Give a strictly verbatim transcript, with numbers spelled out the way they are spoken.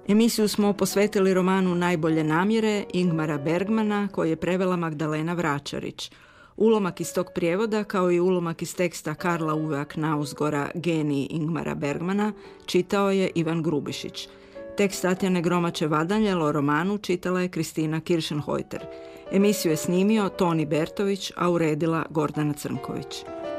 Emisiju smo posvetili romanu Najbolje namjere Ingmara Bergmana, koji je prevela Magdalena Vračarić. Ulomak iz tog prijevoda, kao i ulomak iz teksta Karla Uvea Knausgora Genij Ingmara Bergmana, čitao je Ivan Grubišić. Tekst Tatjane Gromače-Vadanjel o romanu čitala je Kristina Kiršenhojter. Emisiju je snimio Toni Bertović, a uredila Gordana Crnković.